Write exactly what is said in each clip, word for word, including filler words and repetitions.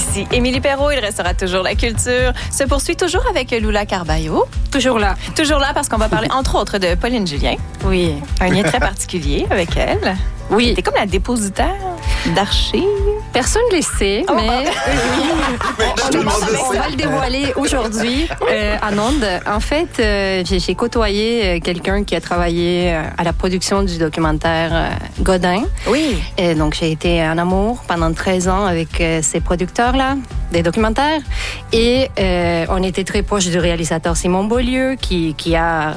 Ici Émilie Perrault, il restera toujours la culture. Se poursuit toujours avec Lula Carballo. Toujours là. Toujours là parce qu'on va parler entre autres de Pauline Julien. Oui. Un lien très particulier avec elle. Oui. T'es comme la dépositaire d'archives. Personne ne le sait, Oh, mais oh. oui. on, on, on va le dévoiler aujourd'hui euh, à Nantes. En fait, euh, j'ai, j'ai côtoyé euh, quelqu'un qui a travaillé euh, à la production du documentaire euh, Godin. Oui. Et donc, j'ai été en amour pendant treize ans avec euh, ces producteurs-là, des documentaires. Et euh, on était très proche du réalisateur Simon Beaulieu, qui, qui a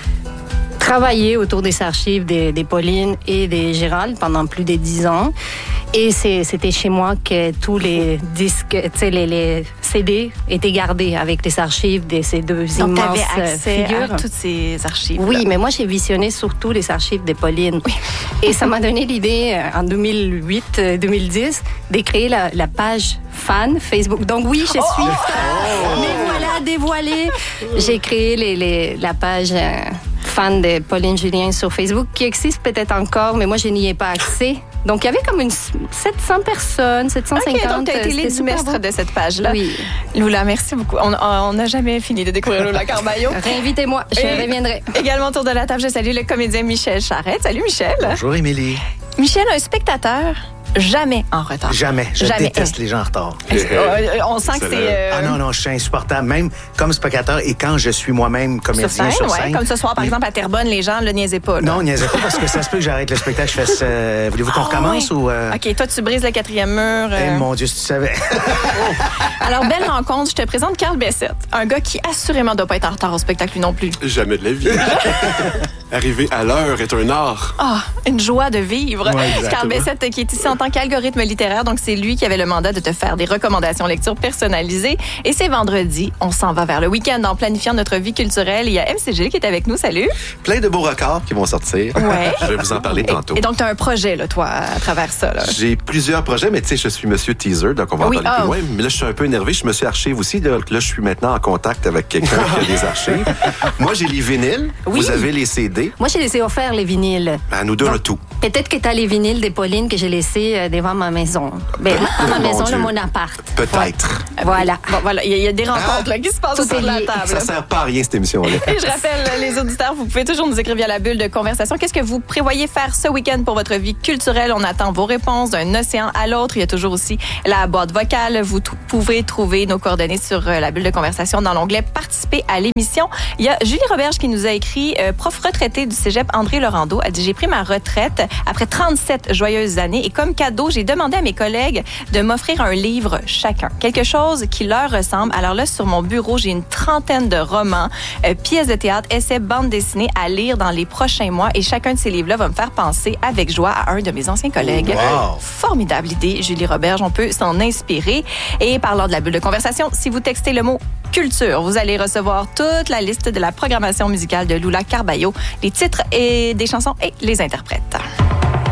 travaillé autour des archives des, des Pauline et des Gérald pendant plus de dix ans. Et c'est, c'était chez moi que tous les disques, tu sais, les, les C D étaient gardés avec les archives de ces deux Donc, immenses t'avais accès figures. à toutes ces archives. Oui, mais moi, j'ai visionné surtout les archives de Pauline. Oui. Et ça m'a donné l'idée, en deux mille huit deux mille dix, de créer la, la page fan Facebook. Donc oui, je suis Oh! fan. Mais voilà, dévoilé. J'ai créé les, les, la page euh, fan de Pauline Julien sur Facebook, qui existe peut-être encore, mais moi, je n'y ai pas accès. Donc, il y avait comme une sept cents personnes, sept cent cinquante. OK, donc tu as été l'édimestre de cette page-là. Oui. Lula, merci beaucoup. On n'a jamais fini de découvrir Lula Carballo. Réinvitez-moi, je Et reviendrai. Également autour de la table, je salue le comédien Michel Charette. Salut Michel. Bonjour Émilie. Michel, un spectateur jamais en retard. Jamais. Je Jamais. déteste les gens en retard. Euh, on sent que c'est... euh, Ah non, non, je suis insupportable, même comme spectateur et quand je suis moi-même comédien sur scène, sur ouais, scène. comme ce soir, par Mais- exemple, à Terrebonne, les gens ne le niaisaient pas. Là. Non, niaisez pas parce que ça se peut que j'arrête le spectacle, je fasse... Euh, voulez-vous qu'on Ah, recommence ouais. ou... euh, OK, toi, tu brises le quatrième mur. Eh, euh. mon Dieu, si tu savais. Alors, belle rencontre. Je te présente Carl Bessette, un gars qui assurément ne doit pas être en retard au spectacle, lui non plus. Jamais de la vie. Arriver à l'heure est un art. Ah, une joie de vivre. Ouais, exactement. Carl Bessette qui est ici en tant qu'algorithme littéraire, donc c'est lui qui avait le mandat de te faire des recommandations lecture personnalisées. Et c'est vendredi, on s'en va vers le week-end en planifiant notre vie culturelle. Il y a M C G qui est avec nous, salut. Plein de beaux records qui vont sortir. Ouais. Je vais vous en parler tantôt. Et, et donc, tu as un projet, là, toi, à travers ça. Là. J'ai plusieurs projets, mais tu sais, je suis Monsieur Teaser, donc on va Oui, en parler ah. plus loin. Mais là, je suis un peu énervé. Je suis Monsieur Archive aussi. Là, là, je suis maintenant en contact avec quelqu'un qui a des archives. Moi, j'ai les vinyles. Oui. Vous avez les C D. Moi, j'ai laissé offert les vinyles. Ben, nous deux, on a tout. Peut-être que tu as les vinyles de Pauline que j'ai laissés euh, devant ma maison. Ben, pas ma Mon maison, Dieu. là, mon appart. Peut-être. Voilà. Bon, voilà, il y, a- il y a des rencontres là, qui se passent Tout autour est de la lié. table. Ça sert pas à rien, cette émission-là. Et je rappelle, les auditeurs, vous pouvez toujours nous écrire via la bulle de conversation. Qu'est-ce que vous prévoyez faire ce week-end pour votre vie culturelle? On attend vos réponses d'un océan à l'autre. Il y a toujours aussi la boîte vocale. Vous t- pouvez trouver nos coordonnées sur euh, la bulle de conversation dans l'onglet « Participer à l'émission ». Il y a Julie Roberge qui nous a écrit euh, « Prof retraité du cégep André Laurando ». Elle dit « J'ai pris ma retraite après trente-sept joyeuses années et comme cadeau, j'ai demandé à mes collègues de m'offrir un livre chacun. Quelque chose qui leur ressemble. Alors là, sur mon bureau, j'ai une trentaine de romans, euh, pièces de théâtre, essais, bandes dessinées à lire dans les prochains mois et chacun de ces livres-là va me faire penser avec joie à un de mes anciens collègues. Wow. Formidable idée, Julie Roberge. On peut s'en inspirer. Et parlant de la bulle de conversation, si vous textez le mot culture, vous allez recevoir toute la liste de la programmation musicale de Lula Carballo, les titres et des chansons et les interprètes.